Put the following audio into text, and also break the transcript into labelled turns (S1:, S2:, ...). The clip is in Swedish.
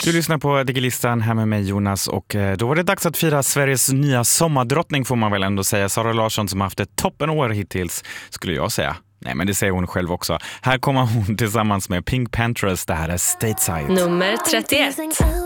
S1: Du lyssnar på Digilistan här med mig Jonas och då var det dags att fira Sveriges nya sommardrottning får man väl ändå säga. Sara Larsson som haft ett toppenår hittills skulle jag säga. Nej men det säger hon själv också. Här kommer hon tillsammans med Pink Panthers, det här är Stateside.
S2: Nummer 31.